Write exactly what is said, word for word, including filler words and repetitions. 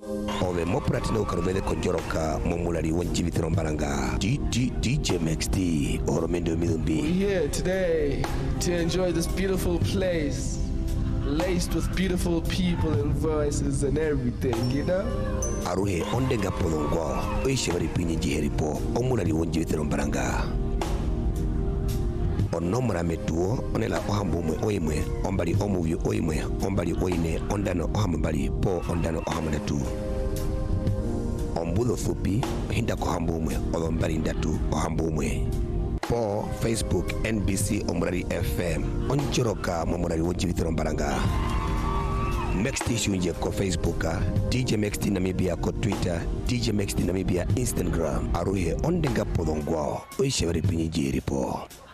ove mopratino karumede konjoroka momulari wonjivitiro mbalanga D J Max D oromendo midumbi. We're here today to enjoy this beautiful place, laced with beautiful people and voices and everything, you know? Aruhe ondenga polongo oishebari pinyi jiheripo omulari wonjivitiro mbalanga. Onomra metuo onela ohambu mwe oimwe ombali omuyu oimwe ombali oine ondano ohambali po ondano ohamunatu. Ombudo fupi hinda kohambu mwe olombali ndatu ohambu mwe. Po Facebook N B C Omurari F M onjoroka momurari wonjivitiro mbalanga. Max T shunje ko Facebook, D J Max T Namibia ko Twitter, D J Max T Namibia Instagram. Aruhe ondenga polongwa oishebari pinyi jiheripo.